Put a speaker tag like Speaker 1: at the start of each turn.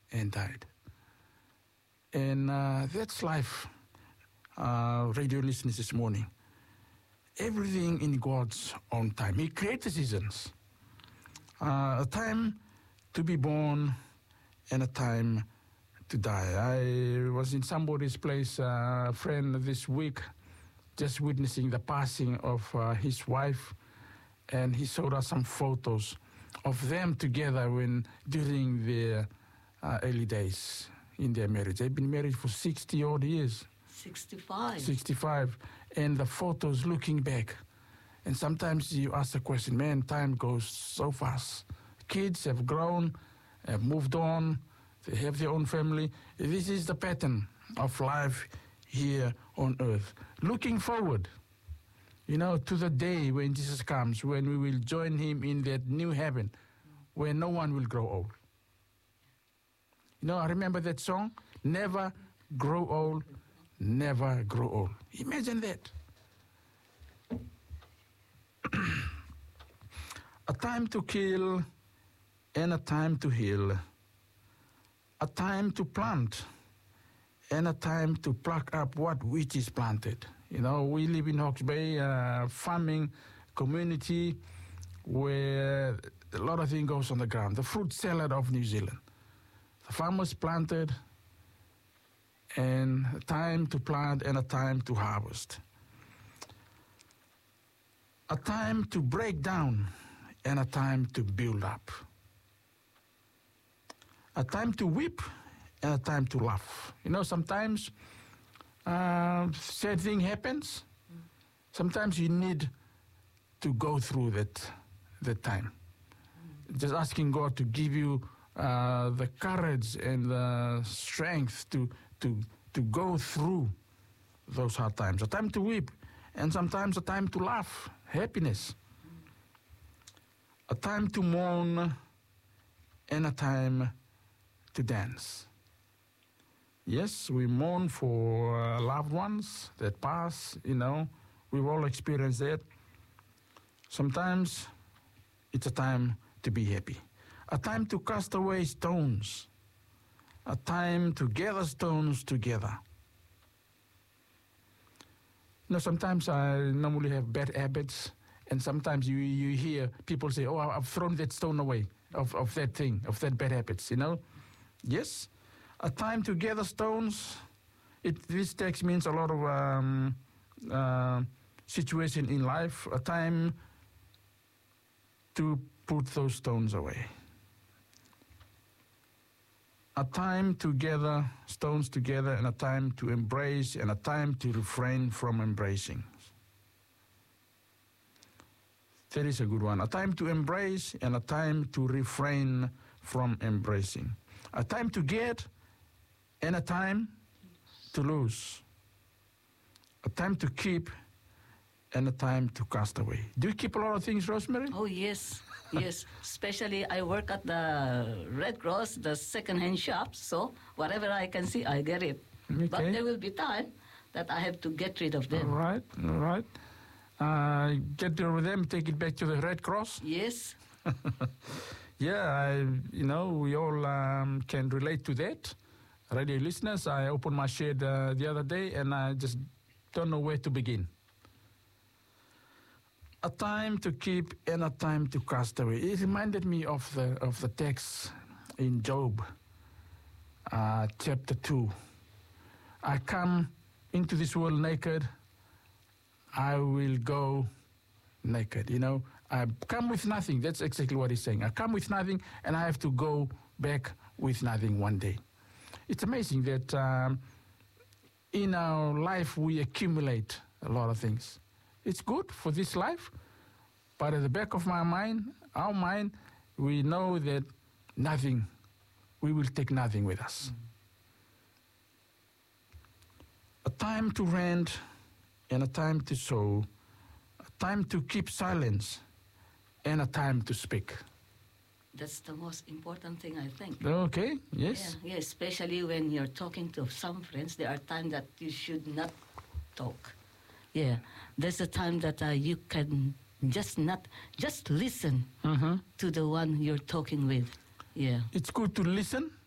Speaker 1: and died. And that's life, radio listeners this morning. Everything in God's own time. He created seasons. A time to be born and a time to die. I was in somebody's place, a friend this week, just witnessing the passing of his wife, and he showed us some photos of them together during their early days in their marriage. They've been married for 60 odd years. 65. And the photos looking back. And sometimes you ask the question, man, time goes so fast. Kids have grown, have moved on, they have their own family. This is the pattern of life here on earth. Looking forward, to the day when Jesus comes, when we will join him in that new heaven, where no one will grow old. I remember that song, Never Grow Old, Never Grow Old. Imagine that. A time to kill and a time to heal. A time to plant and a time to pluck up which is planted. We live in Hawke's Bay, farming community where a lot of things goes on the ground. The fruit salad of New Zealand. The farmers planted, and a time to plant and a time to harvest. A time to break down and a time to build up. A time to weep and a time to laugh. Sometimes sad thing happens. Sometimes you need to go through that time. Just asking God to give you the courage and the strength to go through those hard times. A time to weep and sometimes a time to laugh, happiness. A time to mourn and a time to dance. Yes, we mourn for loved ones that pass, we've all experienced that. Sometimes it's a time to be happy. A time to cast away stones. A time to gather stones together. Sometimes I normally have bad habits, and sometimes you hear people say, oh, I've thrown that stone away of that thing, of that bad habits, Yes, a time to gather stones. This text means a lot of situation in life, a time to put those stones away. A time to gather stones together and a time to embrace and a time to refrain from embracing. That is a good one. A time to embrace and a time to refrain from embracing. A time to get and a time to lose. A time to keep and a time to cast away. Do you keep a lot of things, Rosemary?
Speaker 2: Oh, yes. Yes, especially I work at the Red Cross, the second-hand shop, so whatever I can see, I get it. Okay. But there will be time that I have to get rid of them.
Speaker 1: All right. Get rid of them, take it back to the Red Cross?
Speaker 2: Yes.
Speaker 1: Yeah, we all can relate to that. Radio listeners, I opened my shed the other day and I just don't know where to begin. A time to keep and a time to cast away. It reminded me of the text in Job, chapter 2. I come into this world naked, I will go naked. I come with nothing. That's exactly what he's saying. I come with nothing and I have to go back with nothing one day. It's amazing that in our life we accumulate a lot of things. It's good for this life, but at the back of our mind, we know that we will take nothing with us. A time to rant and a time to sow, a time to keep silence and a time to speak.
Speaker 2: That's the most important thing, I think.
Speaker 1: Okay, yes.
Speaker 2: Yeah, especially when you're talking to some friends, there are times that you should not talk. Yeah, there's a time that you can just listen to the one you're talking with. Yeah,
Speaker 1: it's good to listen